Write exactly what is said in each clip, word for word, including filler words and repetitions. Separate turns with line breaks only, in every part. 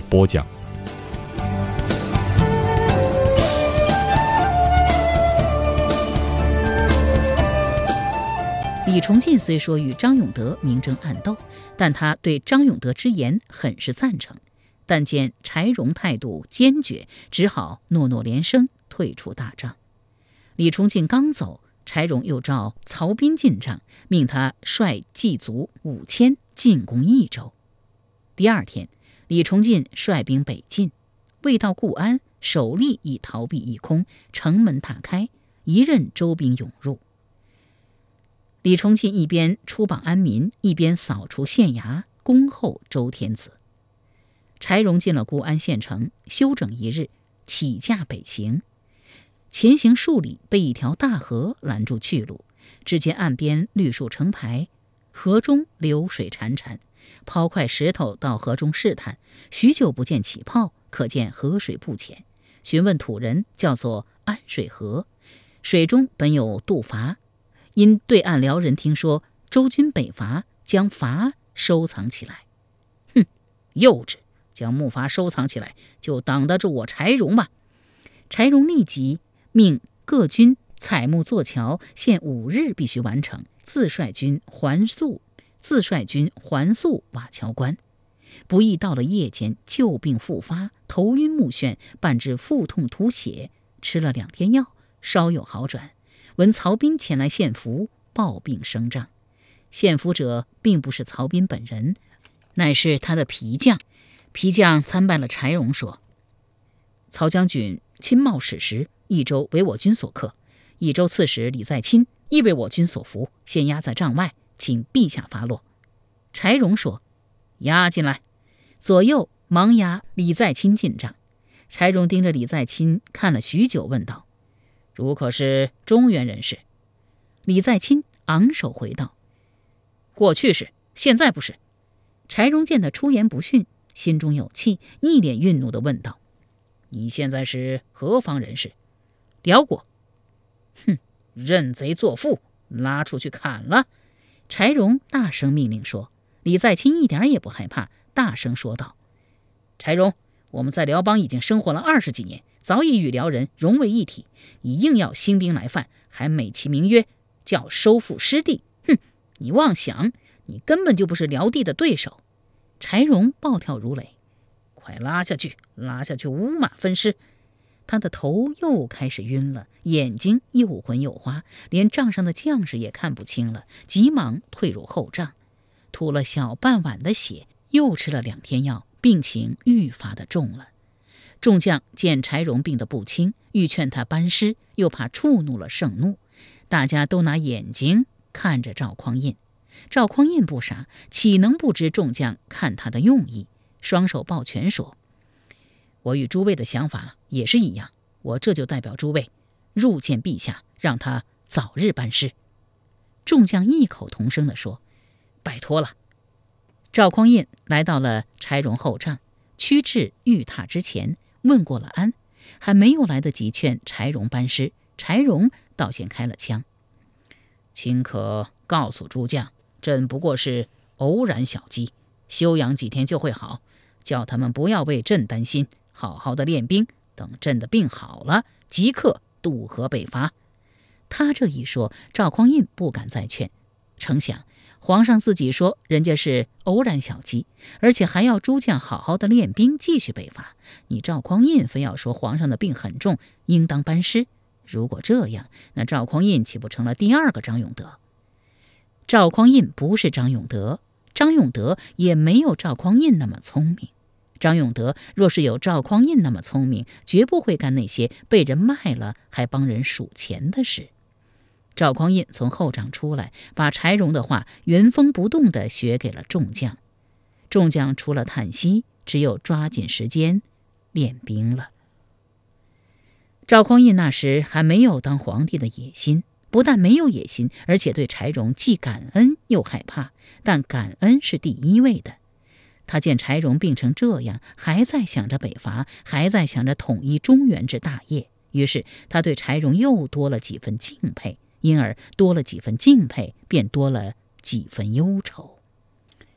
播讲。
李崇进虽说与张永德明争暗斗，但他对张永德之言很是赞成。但见柴荣态度坚决，只好诺诺连声退出大帐。李崇进刚走，柴荣又召曹彬进帐，命他率骑卒五千进攻益州。第二天，李崇进率兵北进，未到固安，首例已逃避一空，城门大开，一任周兵涌入。李崇进一边出榜安民，一边扫除县衙，恭候周天子。柴荣进了固安县城，休整一日，起驾北行。前行数里，被一条大河拦住去路。只见岸边绿树成排，河中流水潺潺。抛块石头到河中试探，许久不见起泡，可见河水不浅。询问土人，叫做安水河，水中本有渡筏，因对岸辽人听说周军北伐，将筏收藏起来。哼，幼稚！将木筏收藏起来，就挡得住我柴荣吧。柴荣立即命各军采木做桥，限五日必须完成，自率军还宿自率军还宿瓦桥关。不意到了夜间，旧病复发，头晕目眩，伴之腹痛吐血，吃了两天药，稍有好转。闻曹彬前来献俘，抱病升帐。献俘者并不是曹彬本人，乃是他的皮将。皮将参拜了柴荣，说：曹将军亲冒矢石，益州为我军所克，益州刺史李在钦亦为我军所俘，现押在帐外，请陛下发落。柴荣说：押进来。左右忙押李在钦进帐。柴荣盯着李在钦看了许久，问道：如可是中原人士？李在钦昂首回道：过去是，现在不是。柴荣见他出言不逊，心中有气，一脸愠怒地问道：你现在是何方人士？辽国。哼，认贼作父，拉出去砍了。柴荣大声命令说。李在钦一点也不害怕，大声说道：柴荣，我们在辽邦已经生活了二十几年，早已与辽人融为一体，你硬要兴兵来犯，还美其名曰叫收复失地。哼，你妄想，你根本就不是辽帝的对手。柴荣暴跳如雷：快拉下去，拉下去，五马分尸！他的头又开始晕了，眼睛又昏又花，连帐上的将士也看不清了，急忙退入后帐，吐了小半碗的血，又吃了两天药，病情愈发的重了。众将见柴荣病得不轻，欲劝他班师，又怕触怒了圣怒，大家都拿眼睛看着赵匡胤。赵匡胤不傻，岂能不知众将看他的用意？双手抱拳说：我与诸位的想法也是一样，我这就代表诸位入见陛下，让他早日班师。众将异口同声地说：拜托了。赵匡胤来到了柴荣后帐，屈至御榻之前，问过了安，还没有来得及劝柴荣班师，柴荣倒先开了枪：请可告诉诸将，朕不过是偶然小疾，休养几天就会好，叫他们不要为朕担心，好好的练兵，等朕的病好了，即刻渡河北伐。他这一说，赵匡胤不敢再劝，成想皇上自己说人家是偶然小疾，而且还要诸将好好的练兵，继续北伐。你赵匡胤非要说皇上的病很重，应当班师。如果这样，那赵匡胤岂不成了第二个张永德？赵匡胤不是张永德，张永德也没有赵匡胤那么聪明。张永德若是有赵匡胤那么聪明，绝不会干那些被人卖了还帮人数钱的事。赵匡胤从后帐出来，把柴荣的话原封不动地学给了众将。众将除了叹息，只有抓紧时间练兵了。赵匡胤那时还没有当皇帝的野心，不但没有野心，而且对柴荣既感恩又害怕，但感恩是第一位的。他见柴荣病成这样，还在想着北伐，还在想着统一中原之大业，于是他对柴荣又多了几分敬佩，因而多了几分敬佩，便多了几分忧愁。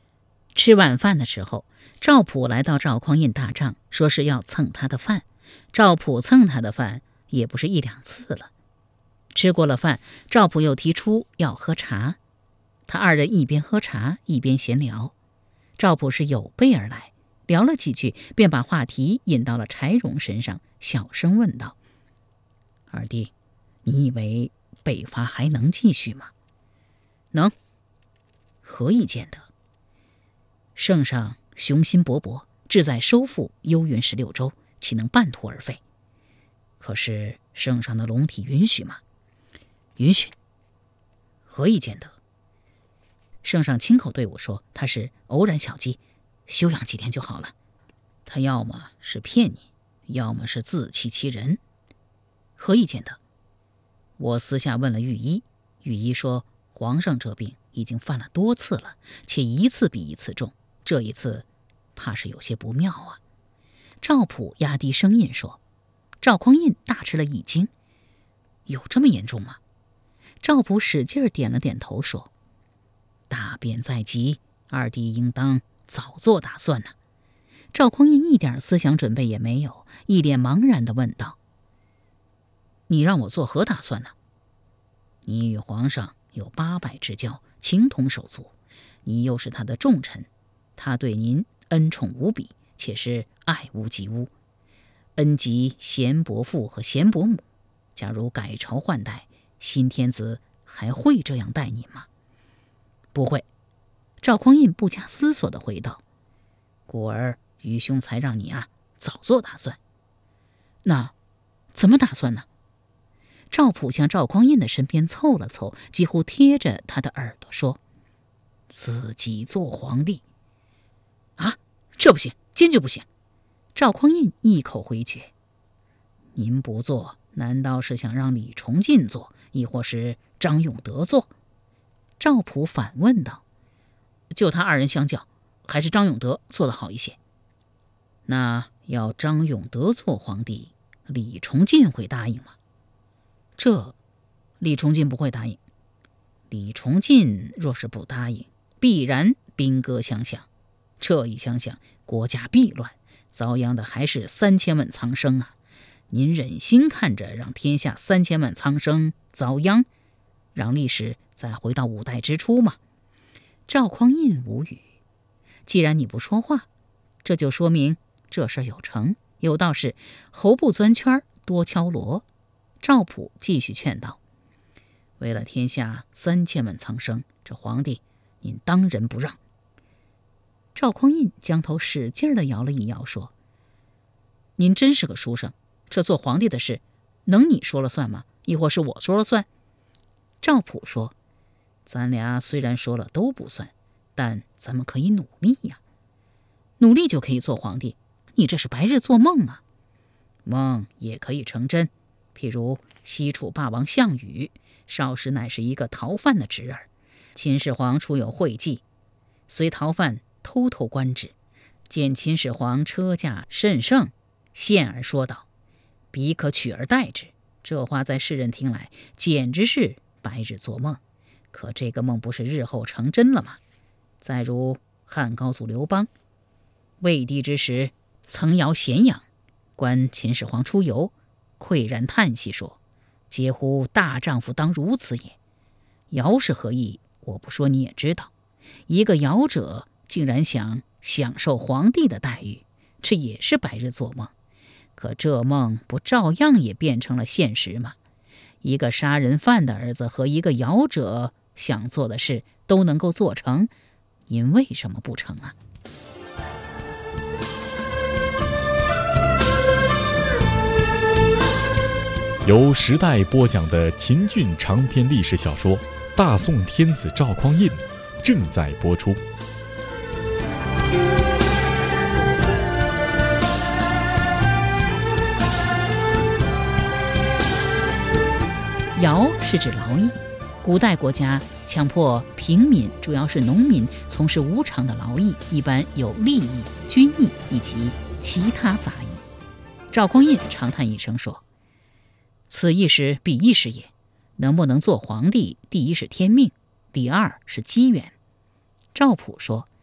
吃晚饭的时候，赵普来到赵匡胤大帐，说是要蹭他的饭。赵普蹭他的饭也不是一两次了。吃过了饭，赵普又提出要喝茶。他二人一边喝茶一边闲聊。赵普是有备而来，聊了几句，便把话题引到了柴荣身上，小声问道：“二弟，你以为北伐还能继续吗？”“能。”“何以见得？”“圣上雄心勃勃，志在收复幽云十六州，岂能半途而废？可是圣上的龙体允许吗？”“允许。”“何以见得？”“圣上亲口对我说，他是偶然小疾，休养几天就好了。他要么是骗你，要么是自欺欺人。”“何以见得？”“我私下问了御医，御医说皇上这病已经犯了多次了，且一次比一次重，这一次怕是有些不妙啊。”赵普压低声音说。赵匡胤大吃了一惊：“有这么严重吗？”赵普使劲点了点头说：“大变在即，二弟应当早做打算呢。”赵匡胤一点思想准备也没有，一脸茫然地问道：“你让我做何打算呢？”“你与皇上有八拜之交，情同手足，你又是他的重臣，他对您恩宠无比，且是爱屋及乌，恩及贤伯父和贤伯母。假如改朝换代，新天子还会这样待您吗？”“不会。”赵匡胤不加思索地回道：“故而愚兄才让你啊早做打算。”“那怎么打算呢？”赵普向赵匡胤的身边凑了凑，几乎贴着他的耳朵说：“自己做皇帝。”“啊，这不行，坚决不行！”赵匡胤一口回绝。“您不做，难道是想让李崇进做，亦或是张永德做？”赵普反问道。“就他二人相较，还是张永德做得好一些。”“那要张永德做皇帝，李崇进会答应吗？”“这李崇进不会答应。李崇进若是不答应，必然兵戈相向。这一相向，国家必乱，遭殃的还是三千万苍生啊！您忍心看着让天下三千万苍生遭殃，让历史再回到五代之初吗？”赵匡胤无语。既然你不说话，这就说明这事有成。有道是侯不钻圈多敲锣。赵普继续劝道：“为了天下三千万苍生，这皇帝您当仁不让。”赵匡胤将头使劲地摇了一摇，说：“您真是个书生，这做皇帝的事，能你说了算吗？亦或是我说了算？”赵普说：“咱俩虽然说了都不算，但咱们可以努力呀。努力就可以做皇帝，你这是白日做梦啊！梦也可以成真。譬如西楚霸王项羽，少时乃是一个逃犯的侄儿。秦始皇初有讳忌，随逃犯偷偷观之，见秦始皇车驾甚盛，现而说道：‘彼可取而代之。’这话在世人听来，简直是白日做梦。可这个梦不是日后成真了吗？再如汉高祖刘邦，魏帝之时，曾摇咸阳，观秦始皇出游，喟然叹息说：‘嗟乎大丈夫当如此也！’尧是何意？我不说你也知道。一个尧者竟然想享受皇帝的待遇，这也是白日做梦。可这梦不照样也变成了现实吗？一个杀人犯的儿子和一个尧者想做的事都能够做成，您为什么不成啊？”
由时代播讲的秦俊长篇历史小说《大宋天子赵匡胤》正在播出。
徭是指劳役，古代国家强迫平民，主要是农民从事无偿的劳役，一般有吏役、军役以及其他杂役。赵匡胤长叹一声说：“此亦是彼亦是也。能不能做皇帝，第一是天命，第二是机缘。”赵普说：“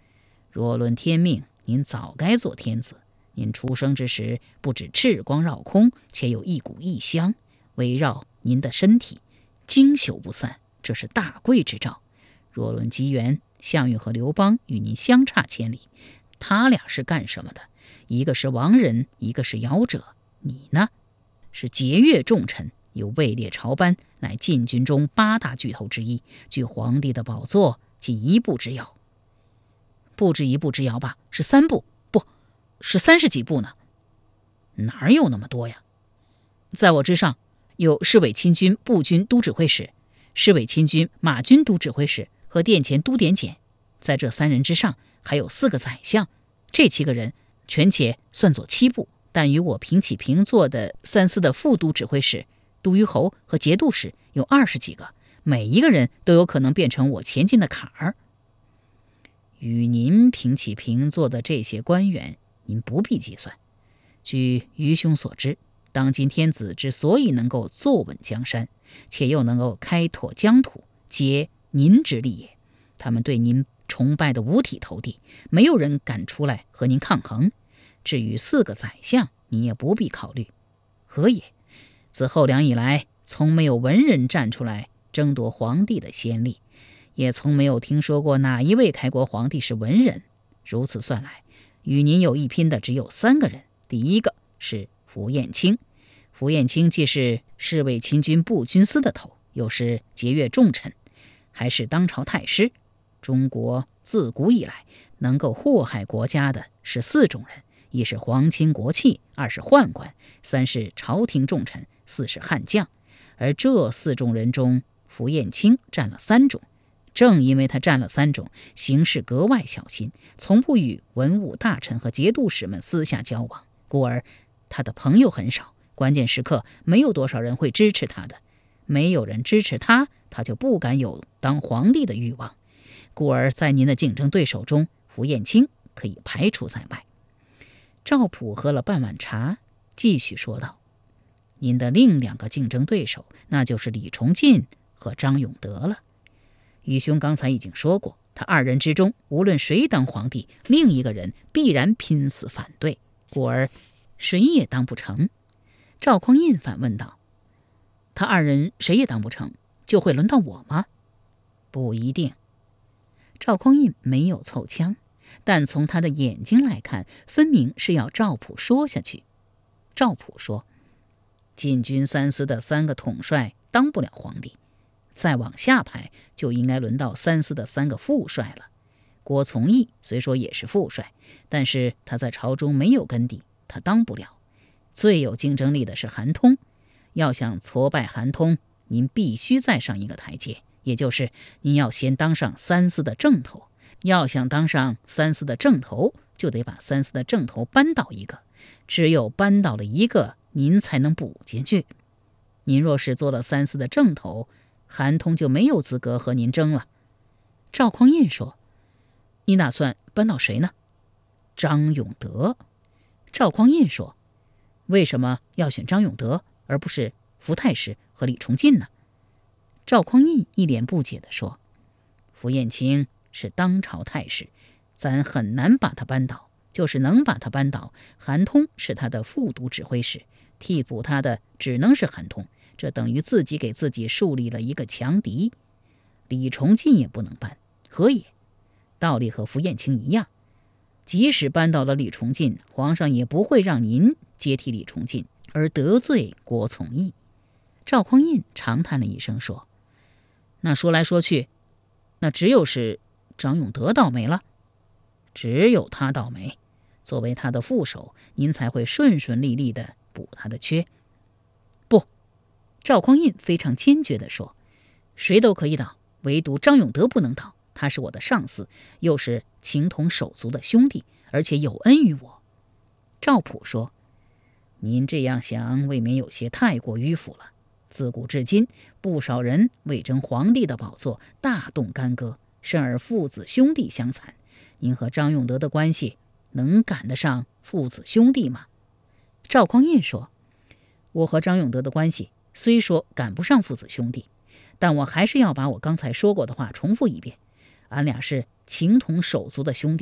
若论天命，您早该做天子。您出生之时，不止赤光绕空，且有一股异香围绕您的身体，经久不散，这是大贵之兆。若论机缘，项羽和刘邦与您相差千里，他俩是干什么的？一个是亡人，一个是尧者。你呢，是节钺重臣，有位列朝班，乃禁军中八大巨头之一，距皇帝的宝座仅一步之遥。不止一步之遥吧？是三步，不是三十几步呢？哪有那么多呀？在我之上有侍卫亲军步军都指挥使、侍卫亲军马军都指挥使和殿前都点检，在这三人之上还有四个宰相，这七个人权且算作七部，但与我平起平坐的三司的副都指挥使、都虞侯和节度使有二十几个，每一个人都有可能变成我前进的坎儿。与您平起平坐的这些官员，您不必计算。据愚兄所知，当今天子之所以能够坐稳江山，且又能够开拓疆土，皆您之力也。他们对您崇拜的五体投地，没有人敢出来和您抗衡。至于四个宰相，你也不必考虑。何也？自后梁以来，从没有文人站出来争夺皇帝的先例，也从没有听说过哪一位开国皇帝是文人。如此算来，与您有一拼的只有三个人。第一个是符彦卿，符彦卿既是侍卫亲军步军司的头，又是节钺重臣，还是当朝太师。中国自古以来能够祸害国家的是四种人：一是皇亲国戚，二是宦官，三是朝廷重臣，四是悍将。而这四种人中，符彦卿占了三种。正因为他占了三种，行事格外小心，从不与文武大臣和节度使们私下交往，故而他的朋友很少，关键时刻没有多少人会支持他的。没有人支持他，他就不敢有当皇帝的欲望。故而在您的竞争对手中，符彦卿可以排除在外。赵普喝了半碗茶，继续说道：您的另两个竞争对手，那就是李崇进和张永德了。愚兄刚才已经说过，他二人之中，无论谁当皇帝，另一个人必然拼死反对，故而谁也当不成。赵匡胤反问道：他二人谁也当不成，就会轮到我吗？不一定。赵匡胤没有凑枪，但从他的眼睛来看，分明是要赵普说下去。赵普说：禁军三司的三个统帅当不了皇帝，再往下排就应该轮到三司的三个副帅了。郭从义虽说也是副帅，但是他在朝中没有根底，他当不了。最有竞争力的是韩通，要想挫败韩通，您必须再上一个台阶，也就是您要先当上三司的正头。要想当上三司的正头，就得把三司的正头扳倒一个，只有扳倒了一个，您才能补进去。您若是做了三司的正头，韩通就没有资格和您争了。赵匡胤说：你打算扳倒谁呢？张永德。赵匡胤说：为什么要选张永德，而不是符太师和李崇进呢？赵匡胤一脸不解地说：符彦卿是当朝太师，咱很难把他扳倒，就是能把他扳倒，韩通是他的副都指挥使，替补他的只能是韩通，这等于自己给自己树立了一个强敌。李崇进也不能扳，何也？道理和符彦卿一样，即使扳倒了李崇进，皇上也不会让您接替李崇进，而得罪郭从义。赵匡胤长叹了一声说：那说来说去，那只有是张永德倒霉了。只有他倒霉，作为他的副手，您才会顺顺利利地补他的缺。不，赵匡胤非常坚决地说：谁都可以倒，唯独张永德不能倒，他是我的上司，又是情同手足的兄弟，而且有恩于我。赵普说：您这样想未免有些太过迂腐了。自古至今，不少人为争皇帝的宝座大动干戈，甚而父子兄弟相残。您和张永德的关系能赶得上父子兄弟吗？赵匡胤说：我和张永德的关系虽说赶不上父子兄弟，但我还是要把我刚才说过的话重复一遍。俺俩是情同手足的兄弟，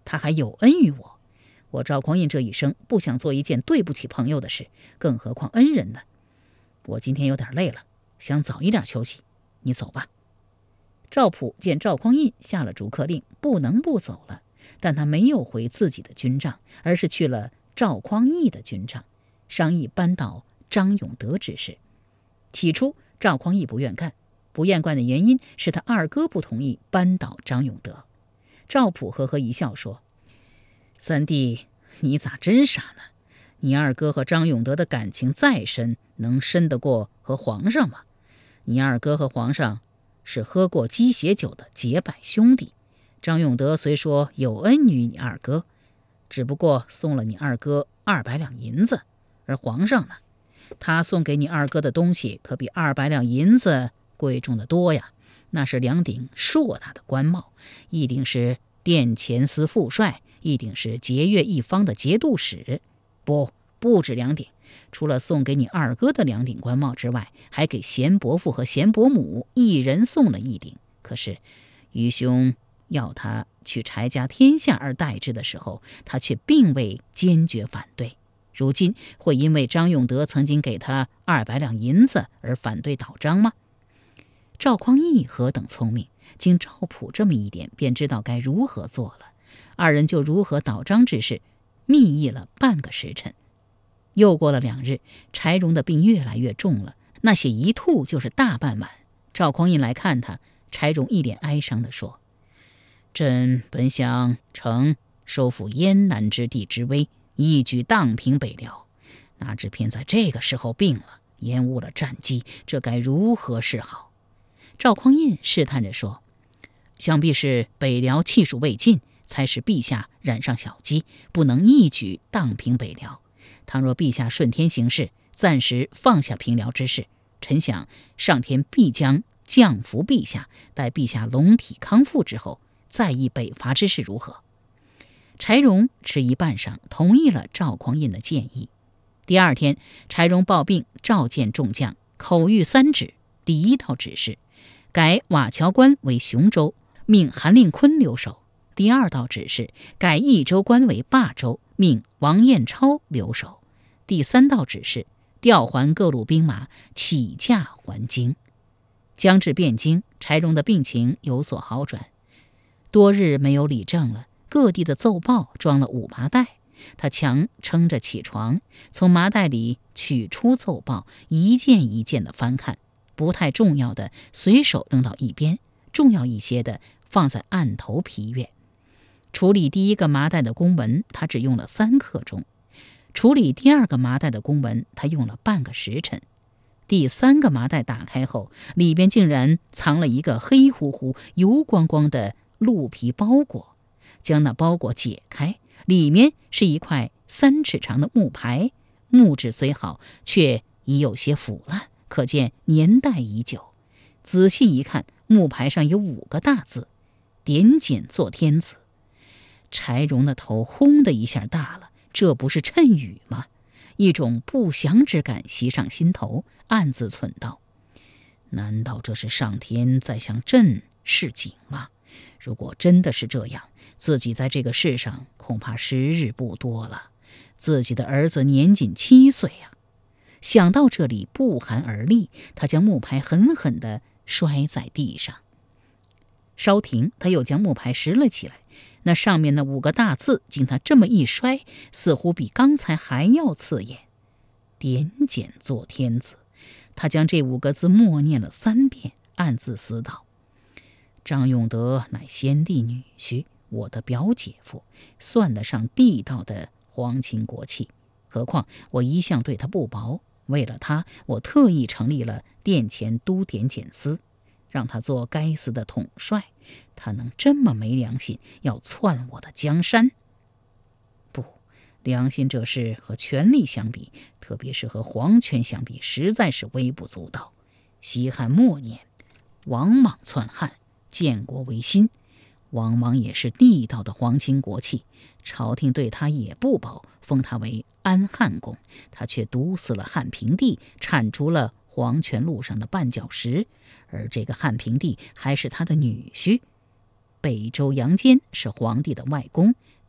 他还有恩于我。我赵匡胤这一生不想做一件对不起朋友的事，更何况恩人呢？我今天有点累了，想早一点休息，你走吧。赵普见赵匡胤下了逐客令，不能不走了，但他没有回自己的军帐，而是去了赵匡胤的军帐，商议扳倒张永德之事。起初赵匡胤不愿干，不愿干的原因是他二哥不同意扳倒张永德。赵普呵呵一笑说：三弟，你咋真傻呢？你二哥和张永德的感情再深，能深得过和皇上吗？你二哥和皇上是喝过鸡血酒的结拜兄弟，张永德虽说有恩于你二哥，只不过送了你二哥二百两银子，而皇上呢，他送给你二哥的东西可比二百两银子贵重的多呀，那是两顶硕大的官帽，一顶是殿前司副帅，一顶是节钺一方的节度使。不，不止两顶，除了送给你二哥的两顶官帽之外，还给贤伯父和贤伯母一人送了一顶。可是愚兄要他去柴家天下而代之的时候，他却并未坚决反对。如今会因为张永德曾经给他二百两银子而反对倒张吗？赵匡胤何等聪明，经赵普这么一点，便知道该如何做了。二人就如何倒张之事密议了半个时辰。又过了两日，柴荣的病越来越重了，那血一吐就是大半碗。赵匡胤来看他，柴荣一脸哀伤地说：朕本想乘收复燕南之地之威，一举荡平北辽，哪知偏在这个时候病了，延误了战机，这该如何是好？赵匡胤试探着说：想必是北辽气数未尽，才使陛下染上小疾，不能一举荡平北辽。倘若陛下顺天行事，暂时放下平辽之事，臣想上天必将降福陛下，待陛下龙体康复之后，再议北伐之事如何？柴荣迟疑半晌，同意了赵匡胤的建议。第二天，柴荣报病，召见众将，口谕三旨。第一道指示，改瓦桥关为雄州，命韩令坤留守。第二道指示，改益州关为霸州，命王彦超留守。第三道指示，调还各路兵马，起驾还京。将至汴京，柴荣的病情有所好转，多日没有理政了，各地的奏报装了五麻袋，他强撑着起床，从麻袋里取出奏报，一件一件的翻看，不太重要的随手扔到一边，重要一些的放在案头批阅。处理第一个麻袋的公文，他只用了三刻钟；处理第二个麻袋的公文，他用了半个时辰。第三个麻袋打开后，里边竟然藏了一个黑乎乎、油光光的鹿皮包裹。将那包裹解开，里面是一块三尺长的木牌，木质虽好，却已有些腐烂，可见年代已久。仔细一看，木牌上有五个大字：点检做天子。柴荣的头轰的一下大了，这不是谶语吗？一种不祥之感袭上心头，暗自忖道：难道这是上天在向朕示警吗？如果真的是这样，自己在这个世上恐怕时日不多了。自己的儿子年仅七岁啊！想到这里，不寒而栗，他将木牌狠狠地摔在地上。稍停，他又将木牌拾了起来，那上面那五个大字经他这么一摔，似乎比刚才还要刺眼。点检做天子。他将这五个字默念了三遍，暗自思道：张永德乃先帝女婿，我的表姐夫，算得上地道的皇亲国戚。何况我一向对他不薄，为了他，我特意成立了殿前都点检司，让他做该司的统帅。他能这么没良心，要篡我的江山？不，良心这事和权力相比，特别是和皇权相比，实在是微不足道。西汉末年，王莽篡汉，建国维新。王莽也是地道的皇亲国戚，朝廷对他也不薄，封他为安汉公，他却毒死了汉平帝，铲除了皇权路上的绊脚石。而这个汉平帝还是他的女婿。北周杨坚是皇帝的外公，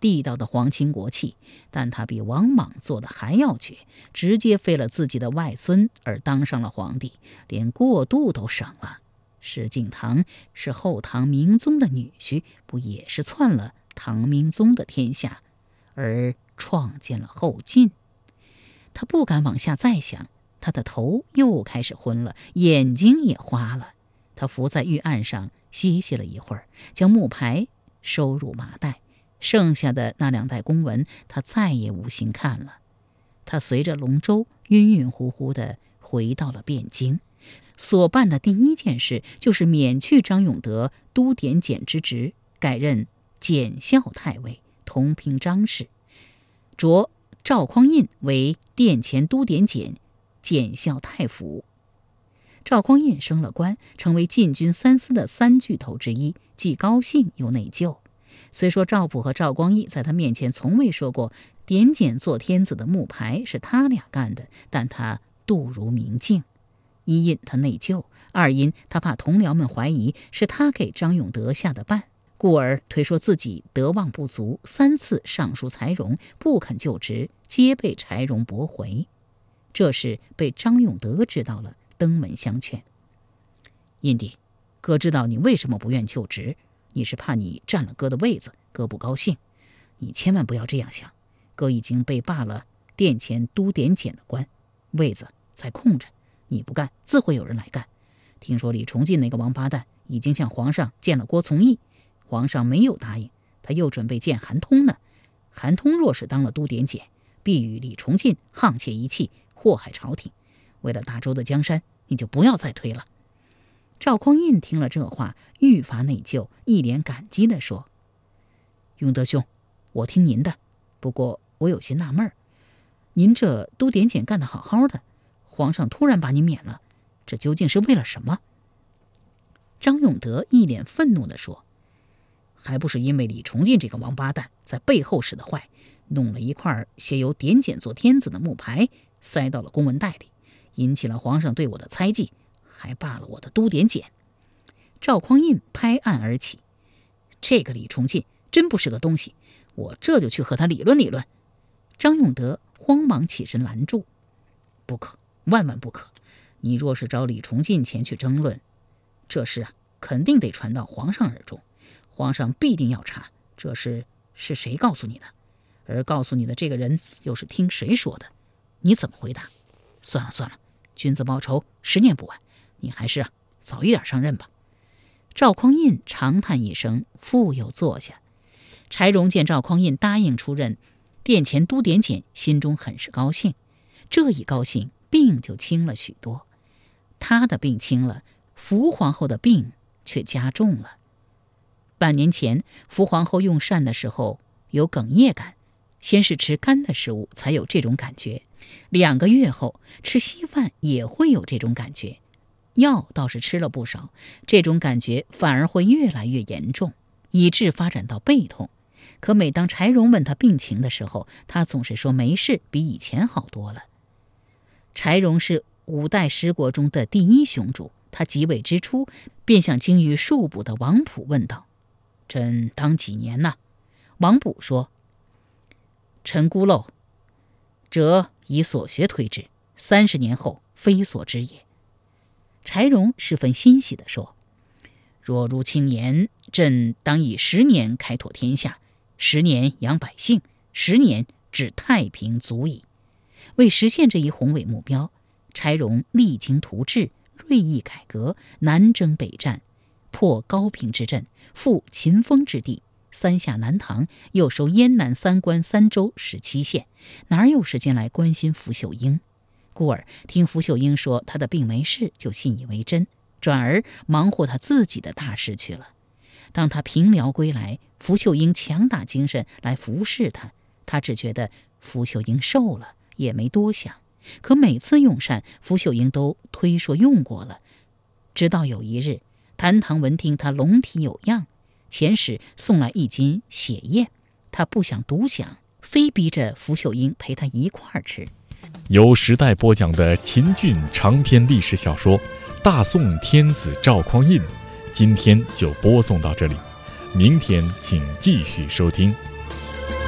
地道的皇亲国戚，但他比王莽做的还要绝，直接废了自己的外孙而当上了皇帝，连过渡都省了。石敬瑭是后唐明宗的女婿，不也是篡了唐明宗的天下，而创建了后晋？他不敢往下再想，他的头又开始昏了，眼睛也花了。他伏在御案上歇息了一会儿，将木牌收入麻袋，剩下的那两袋公文他再也无心看了。他随着龙舟晕晕乎乎地回到了汴京，所办的第一件事就是免去张永德都点检之职，改任检校太尉，同平章事，擢赵匡胤为殿前都点检检校太傅。赵匡胤升了官，成为禁军三司的三巨头之一，既高兴又内疚。虽说赵普和赵光义在他面前从未说过点检做天子的木牌是他俩干的，但他度如明镜。一因他内疚，二因他怕同僚们怀疑是他给张永德下的绊，故而推说自己德望不足，三次上书柴荣，不肯就职，皆被柴荣驳回。这事被张永德知道了，登门相劝：“印弟，哥知道你为什么不愿就职，你是怕你占了哥的位子，哥不高兴。你千万不要这样想，哥已经被罢了殿前都点检的官，位子在空着，你不干，自会有人来干。听说李崇进那个王八蛋已经向皇上见了郭从义，皇上没有答应，他又准备见韩通呢。韩通若是当了都点检，必与李崇进沆瀣一气，祸害朝廷。为了大周的江山，你就不要再推了。”赵匡胤听了这话，愈发内疚，一脸感激地说：“永德兄，我听您的，不过我有些纳闷儿，您这都点检干得好好的，皇上突然把你免了，这究竟是为了什么？”张永德一脸愤怒地说：“还不是因为李崇进这个王八蛋在背后使的坏，弄了一块写有点检做天子的木牌，塞到了公文袋里，引起了皇上对我的猜忌，还罢了我的都点检。”赵匡胤拍案而起：“这个李崇进真不是个东西，我这就去和他理论理论。”张永德慌忙起身拦住：“不可，万万不可！你若是找李崇进前去争论，这事啊肯定得传到皇上耳中，皇上必定要查这事是谁告诉你的，而告诉你的这个人又是听谁说的，你怎么回答？算了算了，君子报仇，十年不晚，你还是啊早一点上任吧。”赵匡胤长叹一声，复又坐下。柴荣见赵匡胤答应出任殿前都点检，心中很是高兴。这一高兴，病就轻了许多。他的病轻了，福皇后的病却加重了。半年前，福皇后用膳的时候有哽咽感，先是吃干的食物才有这种感觉，两个月后吃稀饭也会有这种感觉。药倒是吃了不少，这种感觉反而会越来越严重，以致发展到背痛。可每当柴荣问他病情的时候，他总是说没事，比以前好多了。柴荣是五代十国中的第一雄主，他即位之初便向精于数卜的王普问道：“朕当几年呢？”王卜说：“臣孤陋，则以所学推之，三十年后非所知也。”柴荣十分欣喜地说：“若如卿言，朕当以十年开拓天下，十年养百姓，十年治太平足矣。”为实现这一宏伟目标，柴荣励精图治，锐意改革，南征北战，破高平之阵，复秦封之地，三下南唐，又收燕南三关三州十七县，哪有时间来关心福秀英？故而听福秀英说他的病没事，就信以为真，转而忙活他自己的大事去了。当他平辽归来，福秀英强打精神来服侍他，他只觉得福秀英瘦了，也没多想。可每次用膳，福秀英都推说用过了。直到有一日，谭唐闻听他龙体有恙，遣使送来一斤血燕，他不想独享，非逼着福秀英陪他一块儿吃。
由时代播讲的秦俊长篇历史小说《大宋天子赵匡胤》，今天就播送到这里，明天请继续收听。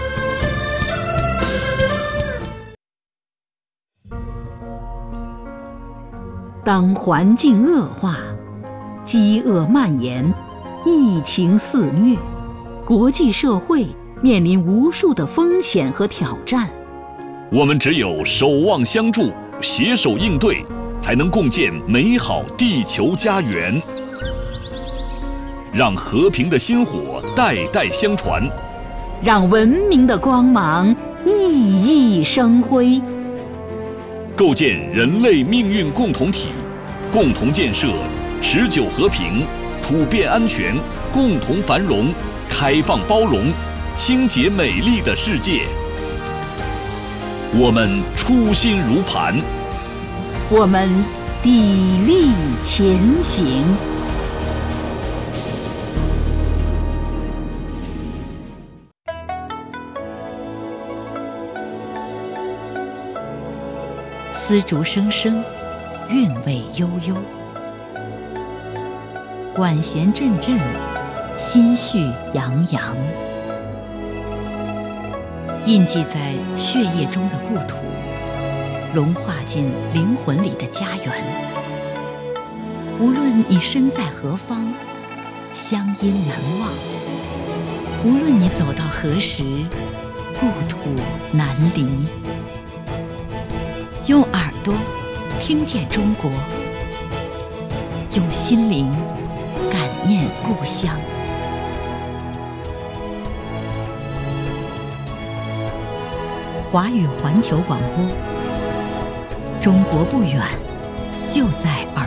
当环境恶化，饥饿蔓延，疫情肆虐，国际社会面临无数的风险和挑战。
我们只有守望相助，携手应对，才能共建美好地球家园。让和平的薪火代代相传，
让文明的光芒熠熠生辉。
构建人类命运共同体，共同建设持久和平、普遍安全、共同繁荣、开放包容、清洁美丽的世界。我们初心如磐，
我们砥砺前行。丝竹声声，韵味悠悠；管弦阵阵，心绪洋洋。印记在血液中的故土，融化进灵魂里的家园。无论你身在何方，乡音难忘；无论你走到何时，故土难离。用耳朵听见中国，用心灵感念故乡。华语环球广播，中国不远，就在耳